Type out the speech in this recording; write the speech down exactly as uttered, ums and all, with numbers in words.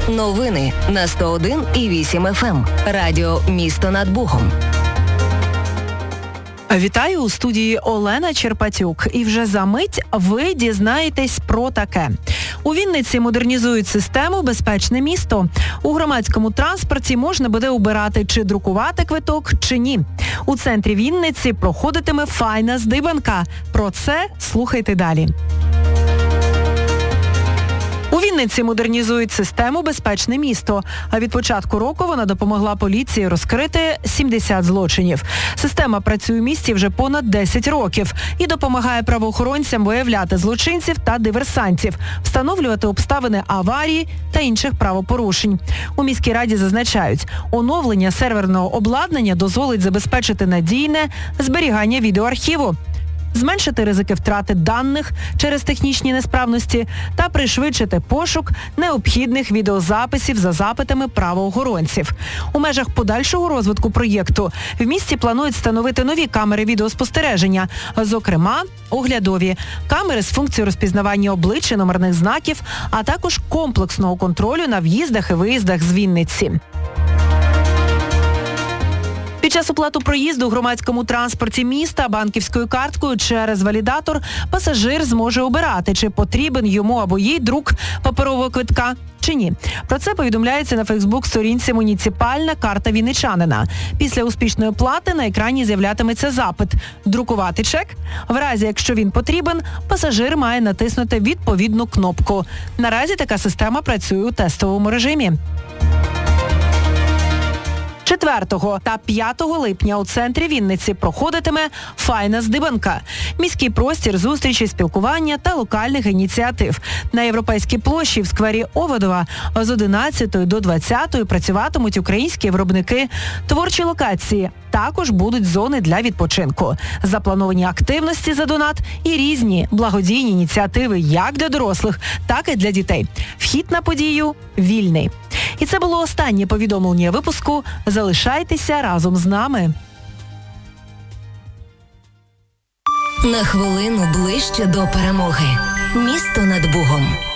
Новини на сто один і вісім еф ем. Радіо «Місто над Богом». Вітаю, у студії Олена Черпатюк. І вже за мить ви дізнаєтесь про таке. У Вінниці модернізують систему «Безпечне місто». У громадському транспорті можна буде обирати, чи друкувати квиток, чи ні. У центрі Вінниці проходитиме файна здибанка. Про це слухайте далі. У Вінниці модернізують систему «Безпечне місто», а від початку року вона допомогла поліції розкрити сімдесят злочинів. Система працює у місті вже понад десять років і допомагає правоохоронцям виявляти злочинців та диверсантів, встановлювати обставини аварії та інших правопорушень. У міській раді зазначають, оновлення серверного обладнання дозволить забезпечити надійне зберігання відеоархіву, зменшити ризики втрати даних через технічні несправності та пришвидшити пошук необхідних відеозаписів за запитами правоохоронців. У межах подальшого розвитку проєкту в місті планують встановити нові камери відеоспостереження, зокрема оглядові, камери з функцією розпізнавання облич і номерних знаків, а також комплексного контролю на в'їздах і виїздах з Вінниці. Під час оплату проїзду у громадському транспорті міста банківською карткою через валідатор пасажир зможе обирати, чи потрібен йому або їй друк паперового квитка, чи ні. Про це повідомляється на Фейсбук-сторінці «Муніципальна карта вінничанина». Після успішної оплати на екрані з'являтиметься запит «Друкувати чек?». В разі, якщо він потрібен, пасажир має натиснути відповідну кнопку. Наразі така система працює у тестовому режимі. четвертого та п'ятого липня у центрі Вінниці проходитиме файна здибанка – міський простір зустрічі, спілкування та локальних ініціатив. На Європейській площі в сквері Оводова з одинадцятої до двадцятої працюватимуть українські виробники. Творчі локації. Також будуть зони для відпочинку. Заплановані активності за донат і різні благодійні ініціативи як для дорослих, так і для дітей. Вхід на подію вільний. І це було останнє повідомлення випуску. Залишайтеся разом з нами. На хвилину ближче до перемоги. Місто над Богом.